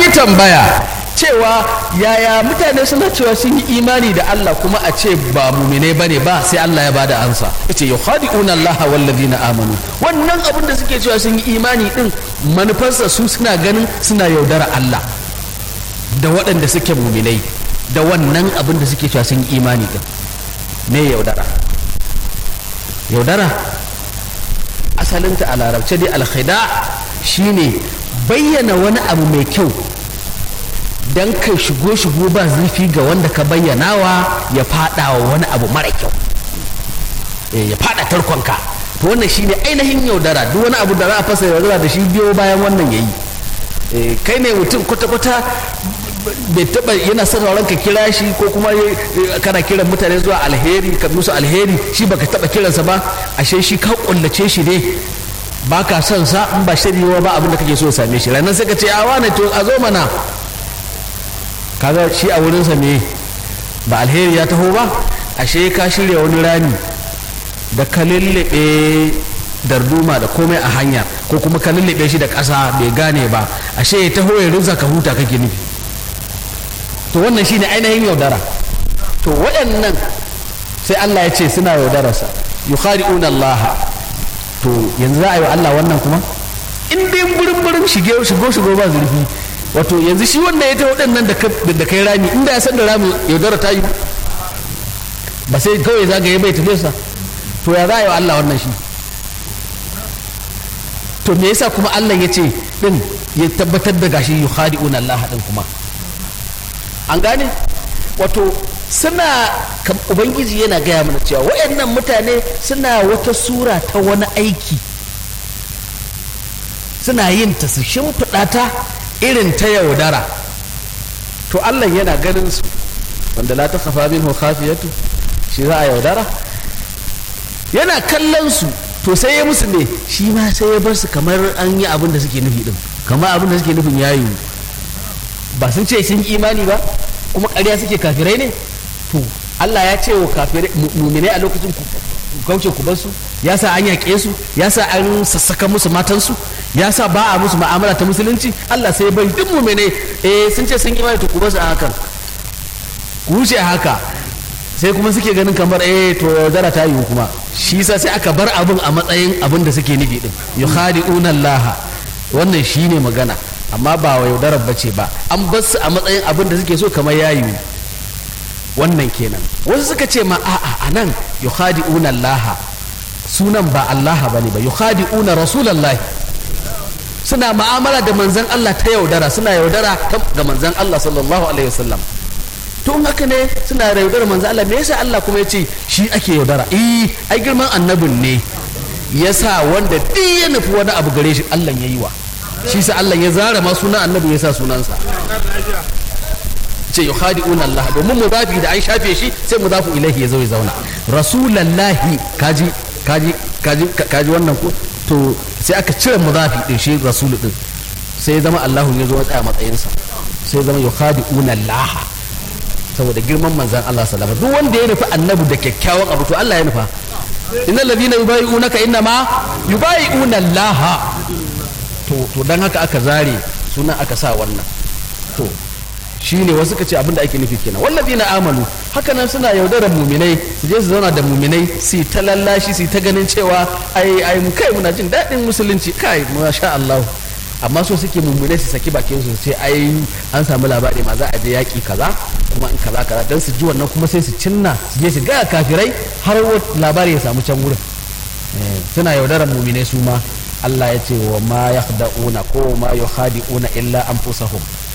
tambaya cewa yaya mutane suna cewa sun yi imani da Allah kuma a ce ba mumine bane ba, sai Allah ya bada ansa yace yukhadi'una Allah wal ladina amanu. Wannan abin da suke cewa sun yi imani din manufarsa su suna ganin suna yaudara Allah da waɗanda suke muminai da wannan abin da suke cewa sun yi imani din. Me yaudara? Yaudara asalinta a larabce dai alkhida shine bayyana wani abu mai kyau dan kai shigo ba zurfi ga wanda ka bayyanawa ya fada wa wani abu mara kyau, ya fada tarkonka. To wannan shine ainihin yaudara. Duk wani abu da za a fasa yaudara da shi biyo bayan wannan yayi. Kai ne mutum kwata-kwata bai taba yana sauraron ka kira shi ko kuma kana kiran mutane zuwa alheri ka musu alheri, shi baka taba kiransa ba, ashe shi ka kullace shi ne baka son sa, in ba shiryewa ba abin da kake so same shi. Ranar sai ka ce a wane to a zo mana, kaga shi a wurinsa me ba alheri ya taho ba, ashe ka shirya wani rami da ka lullube darduma da komai a hanya, ko kuma ka lullube shi da ƙasa bai gane ba, ashe ya taho ya rinsa ka huta kake nufi. To wannan shine ainihin yaudara. To waɗannan sai Allah ya ce suna yaudararsa, yukhadi'una Allah. To yanzu za a yi wa Allah wannan kuma in dai burin shigo ba zurfi. Wato yanzu shi wanda ya ta waɗannan da kai rami, inda ya san da rami yaudara ta yi ba sai kawai zagaye bai tafi sa. To ya za a yi wa Allah wannan shi? To me yasa kuma Allah ya ce din ya tabbatar da gashi yukhadi'una Allah din kuma? An gane? Wato suna ubangiji yana gaya mana cewa waɗannan mutane suna wata sura ta wani aiki, suna yin ta su shimfiɗa ta irin ta yaudara. To Allah yana ganin su, wanda la takhafa minhu khafiyatu, shi za a yaudara, yana kallon su. To sai ya musu ne, shi ma sai ya bar su kamar an yi abin da suke nufi din, kamar abin da suke nufin yayi. Ba sun ce sun imani ba kuma ƙarya suke kafirai ne? To Allah ya ce wa kafirai mu'minai a lokacin ku kauce ku bar su, ya sa an yaƙe su, ya sa an sassaka musu matansu, ya sa ba a musu ma'amala ta musulunci. Allah sai ya bari duk mu'minai sun ce sun imani, to ku bar su a hakan, ku wuce a haka. Sai kuma suke ganin kamar to yaudara ta yiwu kuma, shi yasa sai aka bar abin a matsayin abin da suke nufi din, yukhadi'una Allah. Wannan shine magana, amma ba wa yaudarar bace ba, an bar su a matsayin abin da suke so kamar yayi. Wannan kenan. Wasu suka ce ma a'a anan yukhadi'una Allah, sunan ba Allah bane ba, yukhadi'una Rasulullahi. Suna ma'amala da manzon Allah ta yaudara, suna yaudara ga manzon Allah sallallahu alaihi wasallam. To in haka ne suna yaudara manzon Allah, me yasa Allah kuma ya ce shi ake yaudara? Ai girman annabin ne yasa wanda duk ya nufi wani abu gare shi Allah ya yi wa. Shi sa Allah ya zara ma sunan annabi ya sa sunansa, ce yukhadi'una Allah, domin mudafi da an shafe shi sai mudafu ilaihi ya zo ya zauna. Rasulullahi, kaji wannan ko? To sai aka cire mudafi din shi rasulu din, sai ya zama Allahu ya zo ya tsaya matsayinsa, sai ya zama yukhadi'una Allah saboda girman manzan Allah sallallahu alaihi wasallam. Duk wanda ya nufi annabi da kyakkyawan abu to Allah ya nufa. Innal ladina yubayi'unaka innama yubayi'una Allah. To dan haka aka zare sunan aka sa wannan. To shine wasu kace abin da ake nufi kenan, wallazina amanu, haka nan suna yaudarar muminai, su je su zauna da muminai su ta lallashi, su ta ganin cewa ai kai muna jin daɗin musulunci, kai masha Allah, amma so suke muminai su saki bakin su sai ai an samu labari ma za a je yaki kaza kuma in kaza dan su ji wannan kuma sai su cinna su je su ga kafirai har labari ya samu can wurin. Suna yaudarar muminai su ma. Allah ya ce wa ma yakhda'una ko ma yukhadi'una illa anfusahum